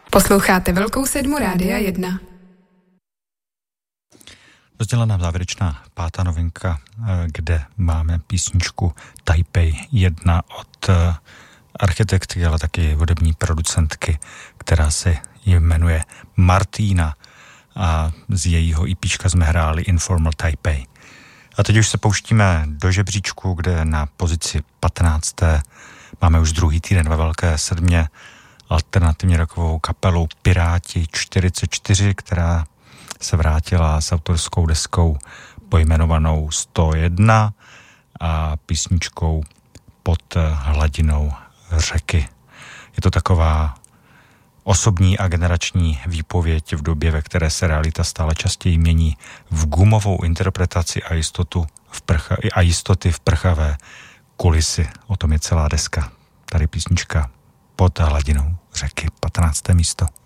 Posloucháte Velkou sedmu Rádia 1. Dozněla nám závěrečná pátá novinka, kde máme písničku Taipei 1 od architektky, ale taky hudební producentky, která se jmenuje Martina, a z jejího EPčka jsme hráli Informal Taipei. A teď už se pouštíme do žebříčku, kde na pozici 15. máme už druhý týden ve Velké sedmě alternativně rockovou kapelu Piráti 44, která se vrátila s autorskou deskou pojmenovanou 101 a písničkou Pod hladinou řeky. Je to taková osobní a generační výpověď v době, ve které se realita stále častěji mění v gumovou interpretaci a jistoty v prchavé kulisy. O tom je celá deska. Tady písnička Pod hladinou řeky, 15. místo.